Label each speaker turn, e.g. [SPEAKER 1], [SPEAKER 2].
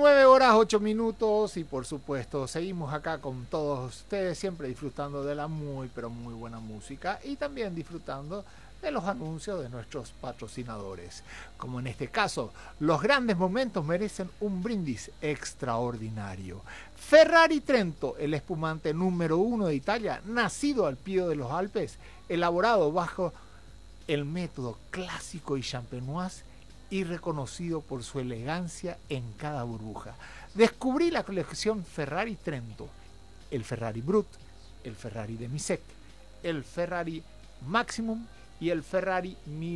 [SPEAKER 1] 19 horas 8 minutos y por supuesto seguimos acá con todos ustedes, siempre disfrutando de la muy pero muy buena música y también disfrutando de los anuncios de nuestros patrocinadores. Como en este caso, los grandes momentos merecen un brindis extraordinario. Ferrari Trento, el espumante número 1 de Italia, nacido al pie de los Alpes, elaborado bajo el método clásico y champenoise y reconocido por su elegancia en cada burbuja. Descubrí la colección Ferrari Trento, el Ferrari Brut, el Ferrari Demisec, el Ferrari Maximum y el Ferrari